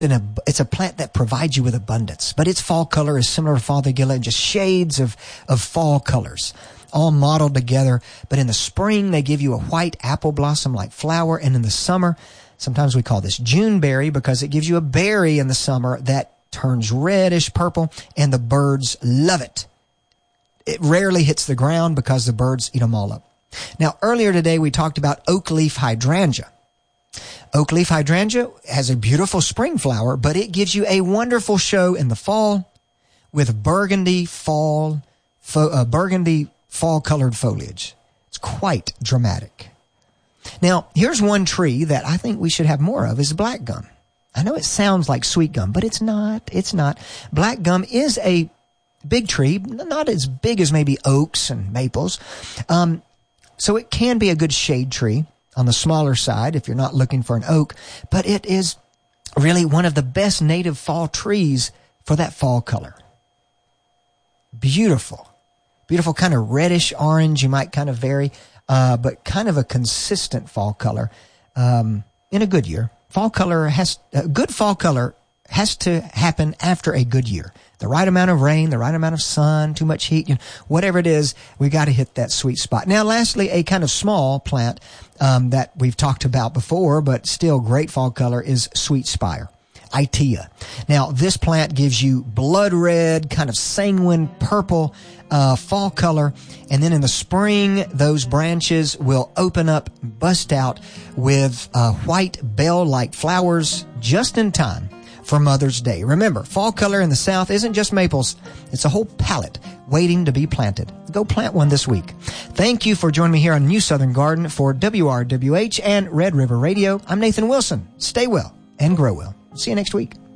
It's a plant that provides you with abundance, but its fall color is similar to fothergilla, just shades of fall colors, all mottled together. But in the spring, they give you a white apple blossom-like flower, and in the summer, sometimes we call this Juneberry because it gives you a berry in the summer that turns reddish purple, and the birds love it. It rarely hits the ground because the birds eat them all up. Now, earlier today, we talked about oak leaf hydrangea. Oak leaf hydrangea has a beautiful spring flower, but it gives you a wonderful show in the fall with burgundy fall colored foliage. It's quite dramatic. Now, here's one tree that I think we should have more of is black gum. I know it sounds like sweet gum, but it's not. It's not. Black gum is a big tree, not as big as maybe oaks and maples. So it can be a good shade tree on the smaller side if you're not looking for an oak, but it is really one of the best native fall trees for that fall color. Beautiful. Beautiful kind of reddish orange. You might kind of vary, but kind of a consistent fall color in a good year. Good fall color has to happen after a good year. The right amount of rain, the right amount of sun, too much heat, whatever it is, we got to hit that sweet spot. Now, lastly, a kind of small plant that we've talked about before, but still great fall color is sweet spire, Itea. Now, this plant gives you blood red, kind of sanguine purple fall color, and then in the spring, those branches will open up, bust out with white bell-like flowers just in time for Mother's Day. Remember, fall color in the South isn't just maples. It's a whole palette waiting to be planted. Go plant one this week. Thank you for joining me here on New Southern Garden for WRWH and Red River Radio. I'm Nathan Wilson. Stay well and grow well. See you next week.